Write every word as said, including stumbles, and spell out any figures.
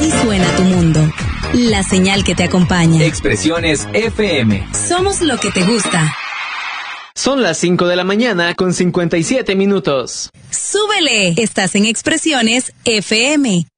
Así suena tu mundo. La señal que te acompaña. Expresiones F M. Somos lo que te gusta. Son las cinco de la mañana con cincuenta y siete minutos. ¡Súbele! Estás en Expresiones F M.